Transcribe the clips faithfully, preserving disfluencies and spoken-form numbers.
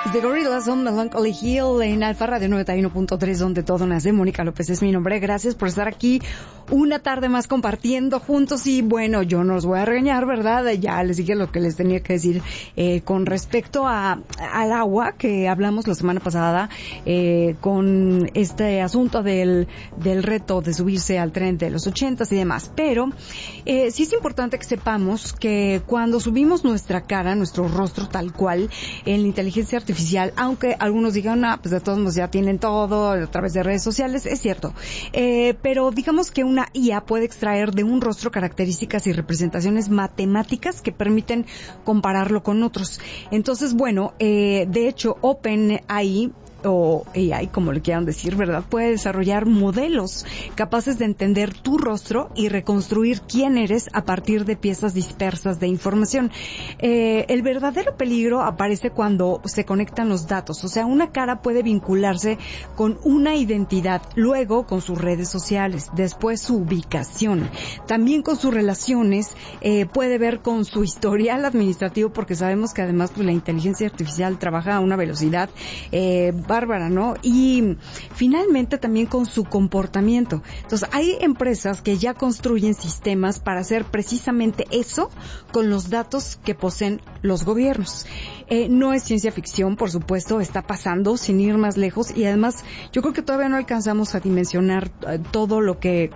The Gorillaz on Melancholy Hill en Alfa Radio noventa y uno punto tres, donde todo nace. Mónica López es mi nombre. Gracias por estar aquí una tarde más compartiendo juntos. Y bueno, yo no los voy a regañar, ¿verdad? Ya les dije lo que les tenía que decir eh, con respecto a al agua que hablamos la semana pasada eh, con este asunto del del reto de subirse al tren de los ochentas y demás. Pero eh, sí es importante que sepamos que cuando subimos nuestra cara, nuestro rostro tal cual en la inteligencia artificial, aunque algunos digan, ah, pues de todos modos ya tienen todo a través de redes sociales, es cierto. Eh, pero digamos que una I A puede extraer de un rostro características y representaciones matemáticas que permiten compararlo con otros. Entonces, bueno, eh, de hecho, OpenAI o A I, como le quieran decir, ¿verdad? Puede desarrollar modelos capaces de entender tu rostro y reconstruir quién eres a partir de piezas dispersas de información. Eh, el verdadero peligro aparece cuando se conectan los datos, o sea, una cara puede vincularse con una identidad, luego con sus redes sociales, después su ubicación, también con sus relaciones, eh, puede ver con su historial administrativo, porque sabemos que además pues la inteligencia artificial trabaja a una velocidad eh, bárbara, ¿no? Y finalmente también con su comportamiento. Entonces, hay empresas que ya construyen sistemas para hacer precisamente eso con los datos que poseen los gobiernos. Eh, no es ciencia ficción, por supuesto, está pasando sin ir más lejos, y además yo creo que todavía no alcanzamos a dimensionar eh, todo lo que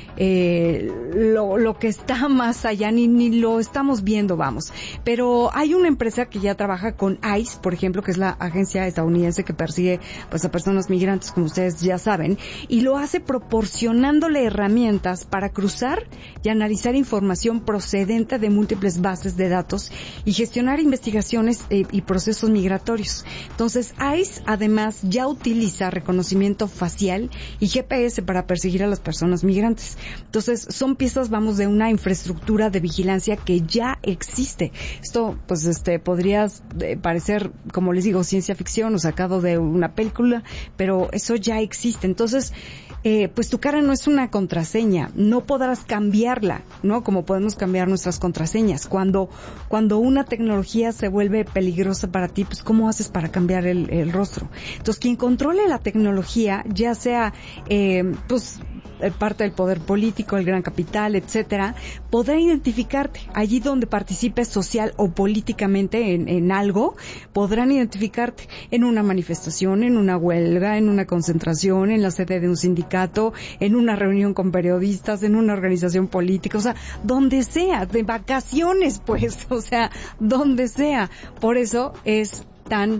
eh, lo, lo que está más allá, ni, ni lo estamos viendo, vamos. Pero hay una empresa que ya trabaja con ICE, por ejemplo, que es la agencia estadounidense que persigue pues a personas migrantes, como ustedes ya saben, y lo hace proporcionándole herramientas para cruzar y analizar información procedente de múltiples bases de datos y gestionar investigaciones eh, y procesos migratorios. Entonces, ICE además ya utiliza reconocimiento facial y G P S para perseguir a las personas migrantes. Entonces, son piezas, vamos, de una infraestructura de vigilancia que ya existe. Esto, pues, este, podría eh, parecer, como les digo, ciencia ficción o sacado de una película, pero eso ya existe. Entonces, eh, pues tu cara no es una contraseña, no podrás cambiarla, ¿no? Como podemos cambiar nuestras contraseñas. Cuando, cuando una tecnología se vuelve peligrosa para ti, pues ¿cómo haces para cambiar el, el rostro? Entonces, quien controle la tecnología, ya sea, eh, pues, parte del poder político, el gran capital, etcétera, podrá identificarte allí donde participes social o políticamente en, en algo. Podrán identificarte en una manifestación, en una huelga, en una concentración, en la sede de un sindicato, en una reunión con periodistas, en una organización política, o sea, donde sea, de vacaciones, pues, o sea, donde sea. Por eso es tan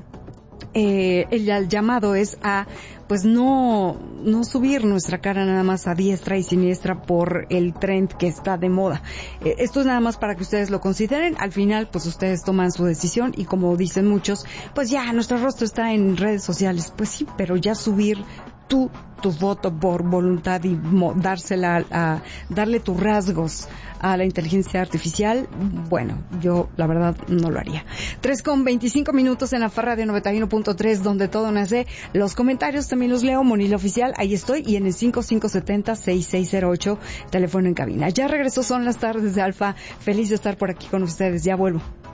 eh, el, el llamado es a pues no no subir nuestra cara nada más a diestra y siniestra por el trend que está de moda. Eh, esto es nada más para que ustedes lo consideren. Al final, pues ustedes toman su decisión y como dicen muchos, pues ya, nuestro rostro está en redes sociales. Pues sí, pero ya subir tú tu voto por voluntad y mo- dársela a, darle tus rasgos a la inteligencia artificial, bueno, yo la verdad no lo haría. tres con veinticinco minutos en la Radio noventa y uno punto tres, donde todo nace. Los comentarios también los leo, Monila Oficial, ahí estoy, y en el cinco cinco siete cero, seis seis cero ocho, teléfono en cabina. Ya regresó, son las tardes de Alfa, feliz de estar por aquí con ustedes, ya vuelvo.